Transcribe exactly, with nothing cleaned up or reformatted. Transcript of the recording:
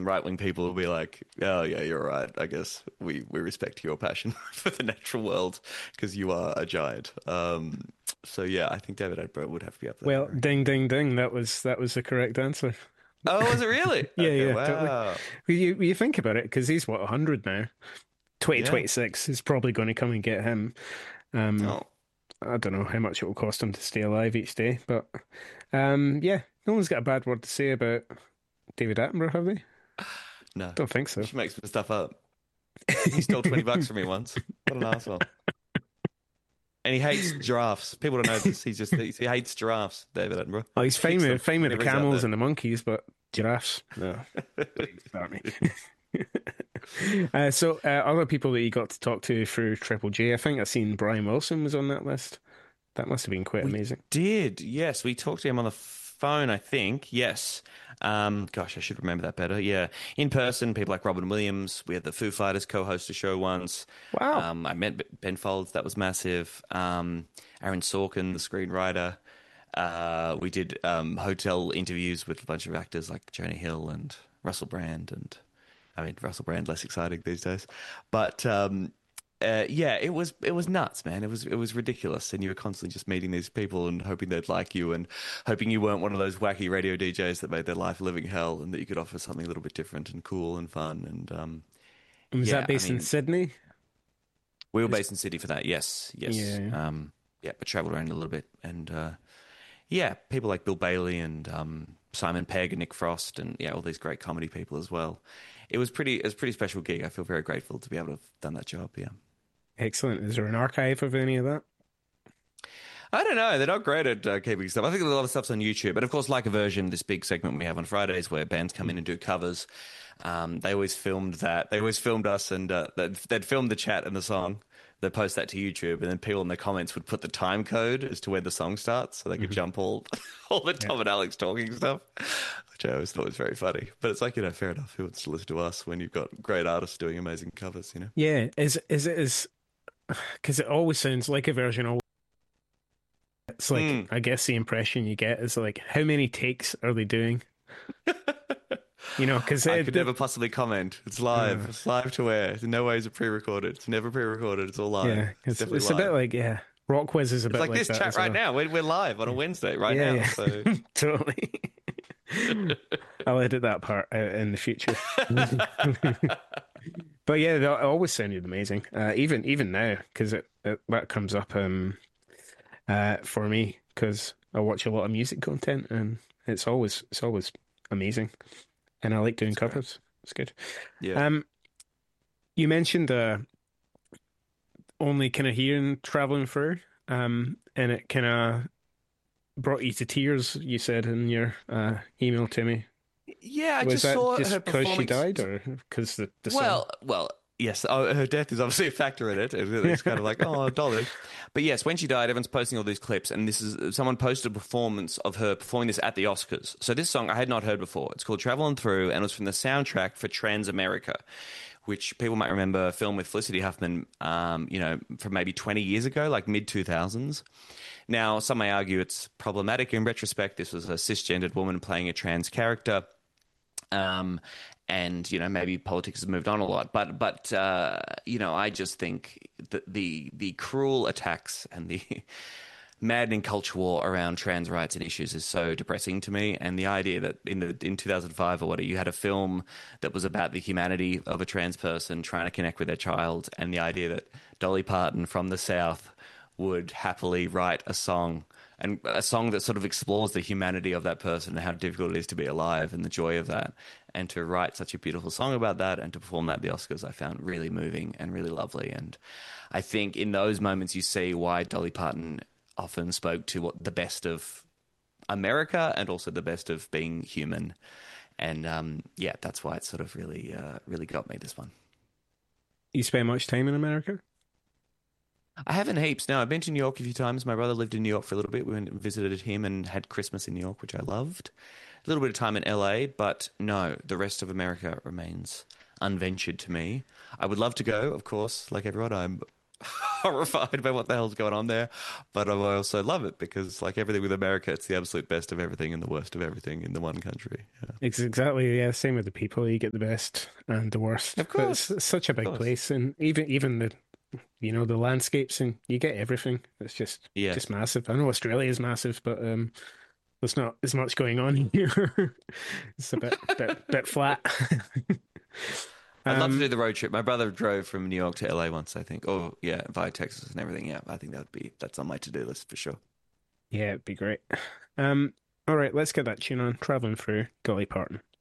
left-wing, right-wing people will be like, "Oh yeah, you're right. I guess we we respect your passion for the natural world because you are a giant." Um, so yeah, I think David Attenborough would have to be up there. Well, I reckon. ding, ding, ding. That was that was the correct answer. Oh, was it really? Yeah, Okay, yeah, totally. wow. Well, You you think about it, because he's what one hundred now. Yeah. twenty twenty-six is probably going to come and get him. Um, Oh, I don't know how much it will cost him to stay alive each day, but um, yeah, no one's got a bad word to say about David Attenborough, have they? no. Don't think so. She makes some stuff up. He stole twenty bucks from me once. What an asshole. And he hates giraffes. People don't know this. He just he hates giraffes, David Attenborough. Oh, he's fine Kicks with them fine with the whenever he's out camels there. and the monkeys, but giraffes, no. Don't even start me. Uh, so, uh, other people that you got to talk to through Triple J, I think I seen Brian Wilson was on that list. That must have been quite We amazing. did, yes. We talked to him on the phone, I think. Yes. Um, gosh, I should remember that better. Yeah. In person, people like Robin Williams. We had the Foo Fighters co-host a show once. Wow. Um, I met Ben Folds. That was massive. Um, Aaron Sorkin, the screenwriter. Uh, we did um, hotel interviews with a bunch of actors like Jonah Hill and Russell Brand. And I mean, Russell Brand, less exciting these days. But um, uh, yeah, it was it was nuts, man. It was it was ridiculous, and you were constantly just meeting these people and hoping they'd like you, and hoping you weren't one of those wacky radio D Js that made their life a living hell, and that you could offer something a little bit different and cool and fun. And um, And was that yeah, I based in mean, Sydney? we were based in Sydney for that. Yes, yes. Yeah. Um, yeah, but traveled around a little bit, and uh, yeah, people like Bill Bailey and um, Simon Pegg and Nick Frost, and yeah, all these great comedy people as well. It was pretty. It was a pretty special gig. I feel very grateful to be able to have done that job. Yeah. Excellent. Is there an archive of any of that? I don't know. They're not great at uh, keeping stuff. I think a lot of stuff's on YouTube. But of course, like a version, this big segment we have on Fridays where bands come in and do covers. Um, they always filmed that. They always filmed us, and uh, they'd, they'd film the chat and the song. They'd post that to YouTube, and then people in the comments would put the time code as to where the song starts, so they could jump all all the Yeah. Tom and Alex talking stuff, which I always thought was very funny. But it's like, you know, fair enough. Who wants to listen to us when you've got great artists doing amazing covers? You know. Yeah. Is is it is because it always sounds like a version. Al- It's like Mm. I guess the impression you get is like, how many takes are they doing? You know, because I uh, could the- never possibly comment. It's live. Uh. It's live to air. In no way is it pre-recorded. It's never pre-recorded. It's all live. yeah, It's it's, definitely it's a live. bit like yeah, Rock Quiz is a It's bit like like this that chat as right well. now. We're, we're live on a Wednesday right Yeah, now. yeah. So Totally. I'll edit that part out in the future. But yeah, that always sounded amazing. Uh, even even now, because it, it that comes up um uh for me because I watch a lot of music content and it's always it's always amazing, and I like doing That's great. covers. It's good. yeah, Um, you mentioned uh only kind of hearing traveling through, um, and it kind of brought you to tears. You said in your uh email to me. yeah. I Was just that saw her just because she performing. died, or because the the song? Well, well, yes. Oh, her death is obviously a factor in it. It- It's kind of like, oh, Dolly. But yes, when she died, everyone's posting all these clips, and this is someone posted a performance of her performing this at the Oscars. So this song I had not heard before. It's called "Traveling Through," and it was from the soundtrack for Transamerica, which people might remember a film with Felicity Huffman, um, you know, from maybe twenty years ago, like mid two thousands. Now, some may argue it's problematic in retrospect. This was a cisgendered woman playing a trans character. Um, and you know, maybe politics has moved on a lot, but but uh, you know, I just think that the the cruel attacks and the maddening culture war around trans rights and issues is so depressing to me. And the idea that in the in two thousand five or whatever, you had a film that was about the humanity of a trans person trying to connect with their child, and the idea that Dolly Parton from the South would happily write a song, and a song that sort of explores the humanity of that person and how difficult it is to be alive and the joy of that, and to write such a beautiful song about that and to perform that at the Oscars, I found really moving and really lovely. And I think in those moments you see why Dolly Parton often spoke to what the best of America and also the best of being human. And um, yeah, that's why it sort of really, uh, really got me, this one. You spend much time in America? I haven't heaps. No, I've been to New York a few times. My brother lived in New York for a little bit. We went and visited him and had Christmas in New York, which I loved. A little bit of time in L A, but no, the rest of America remains unventured to me. I would love to go, of course, like everyone. I'm horrified by what the hell's going on there. But I also love it because, like everything with America, it's the absolute best of everything and the worst of everything in the one country. Yeah. It's exactly, yeah, same with the people. You get the best and the worst. Of But course, it's such a of big course. place, and even even the you know the landscapes, and you get everything. It's just just Yes. massive. I know Australia is massive, but um, there's not as much going on here. It's a bit bit bit flat. I'd love to Um, do the road trip. My brother drove from New York to L A once, I think. Oh, yeah, via Texas and everything. Yeah, I think that would be that's on my to-do list for sure. yeah, it'd be great. Um, all right, let's get that tune on. Traveling through Dolly Parton.